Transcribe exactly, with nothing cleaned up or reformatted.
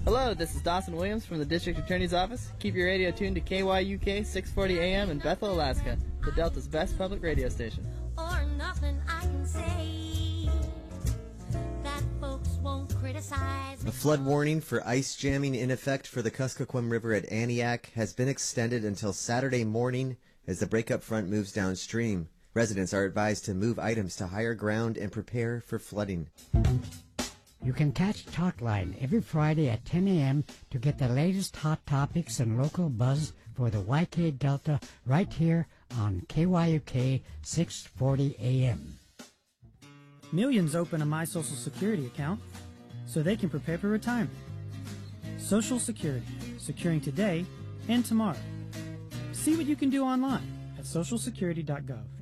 Hello, this is Dawson Williams from the District Attorney's Office. Keep your radio tuned to K Y U K six forty A M in Bethel, Alaska, the Delta's best public radio station. Or nothing I can say that folks won't criticize. A flood warning for ice jamming in effect for the Kuskokwim River at Antioch has been extended until Saturday morning as the breakup front moves downstream. Residents are advised to move items to higher ground and prepare for flooding. You can catch Talkline every Friday at ten A M to get the latest hot topics and local buzz for the Y K Delta right here on K Y U K six forty A M. Millions open a My Social Security account so they can prepare for retirement. Social Security, securing today and tomorrow. See what you can do online at social security dot gov.